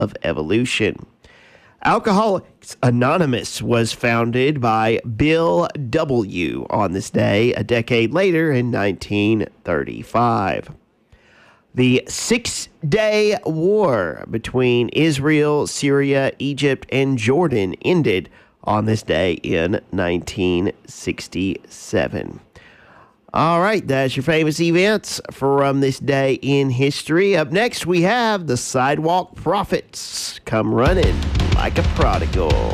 of evolution. Alcoholics Anonymous was founded by Bill W. on this day a decade later in 1935. The Six-Day War between Israel, Syria, Egypt, and Jordan ended on this day in 1967. All right, that's your famous events from this day in history. Up next, we have the Sidewalk Prophets come running like a prodigal.